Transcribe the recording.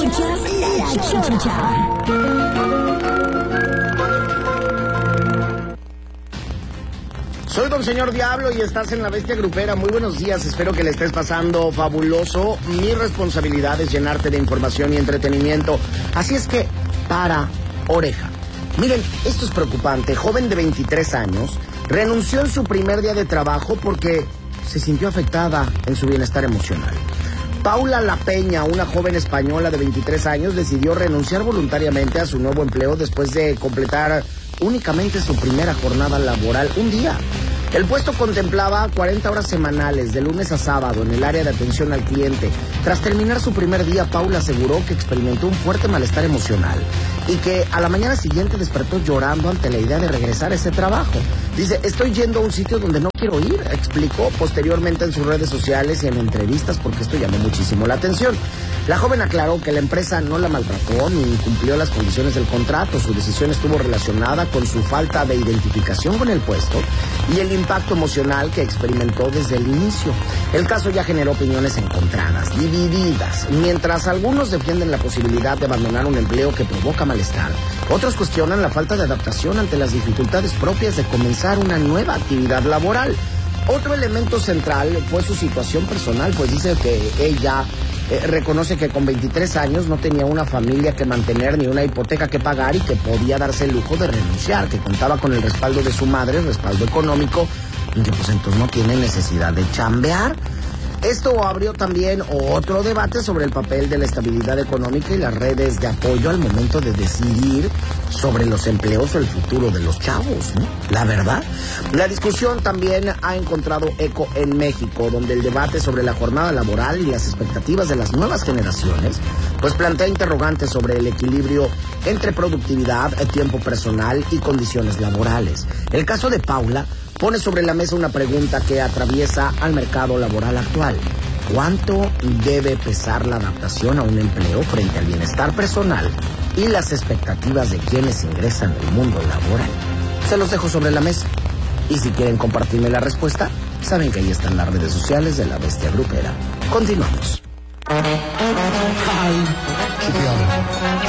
Escuchas La Chorcha. Soy Don Señor Diablo y estás en La Bestia Grupera. Muy buenos días, espero que le estés pasando fabuloso. Mi responsabilidad es llenarte de información y entretenimiento. Así es que, para oreja. Miren, esto es preocupante. Joven de 23 años renunció en su primer día de trabajo porque se sintió afectada en su bienestar emocional. Paula La Peña, una joven española de 23 años, decidió renunciar voluntariamente a su nuevo empleo después de completar únicamente su primera jornada laboral un día. El puesto contemplaba 40 horas semanales de lunes a sábado en el área de atención al cliente. Tras terminar su primer día, Paula aseguró que experimentó un fuerte malestar emocional y que a la mañana siguiente despertó llorando ante la idea de regresar a ese trabajo. Dice, estoy yendo a un sitio donde no quiero ir, explicó posteriormente en sus redes sociales y en entrevistas porque esto llamó muchísimo la atención. La joven aclaró que la empresa no la maltrató ni incumplió las condiciones del contrato. Su decisión estuvo relacionada con su falta de identificación con el puesto y el impacto emocional que experimentó desde el inicio. El caso ya generó opiniones encontradas, divididas. Mientras algunos defienden la posibilidad de abandonar un empleo que provoca malestar, otros cuestionan la falta de adaptación ante las dificultades propias de comenzar una nueva actividad laboral. Otro elemento central fue su situación personal, pues dice que ella reconoce que con 23 años no tenía una familia que mantener ni una hipoteca que pagar y que podía darse el lujo de renunciar, que contaba con el respaldo de su madre, respaldo económico, y que pues entonces no tiene necesidad de chambear. Esto abrió también otro debate sobre el papel de la estabilidad económica y las redes de apoyo al momento de decidir sobre los empleos o el futuro de los chavos, ¿no? La verdad. La discusión también ha encontrado eco en México, donde el debate sobre la jornada laboral y las expectativas de las nuevas generaciones, pues plantea interrogantes sobre el equilibrio entre productividad, tiempo personal y condiciones laborales. El caso de Paula pone sobre la mesa una pregunta que atraviesa al mercado laboral actual. ¿Cuánto debe pesar la adaptación a un empleo frente al bienestar personal y las expectativas de quienes ingresan al mundo laboral? Se los dejo sobre la mesa. Y si quieren compartirme la respuesta, saben que ahí están las redes sociales de La Bestia Grupera. Continuamos. Ay,